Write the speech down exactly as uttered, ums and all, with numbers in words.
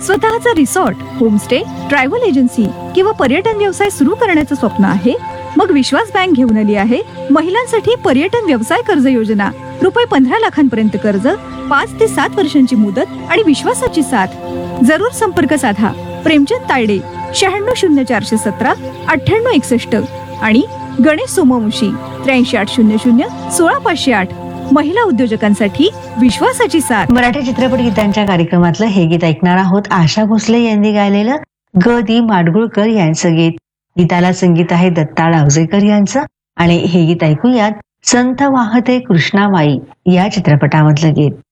स्वतःचा resort, homestay, travel agency किंवा पर्यटन व्यवसाय सुरू करण्याचं स्वप्न आहे? मग विश्वास बँक घेऊन आली आहे महिलांसाठी पर्यटन व्यवसाय कर्ज योजना. रुपये पंधरा लाखांपर्यंत कर्ज, पाच ते सात वर्षांची मुदत आणि विश्वासाची साथ. जरूर संपर्क साधा. प्रेमचंद तायडे, शहाण्णव शून्य चारशे सतरा अठ्ठ्याण्णव एकसष्ट आणि गणेश सोमवंशी, त्र्याऐंशी आठ शून्य शून्य सोळा पाचशे आठ. महिला उद्योजकांसाठी विश्वासाची साथ. मराठी चित्रपट गीतांच्या कार्यक्रमातलं हे गीत ऐकणार आहोत. आशा भोसले यांनी गायलेलं ग दी माडगुळकर यांचं गीत. गीताला संगीत आहे दत्ता डावजेकर यांचं आणि हे गीत ऐकूयात संत वाहते कृष्णाबाई या चित्रपटामधलं गीत.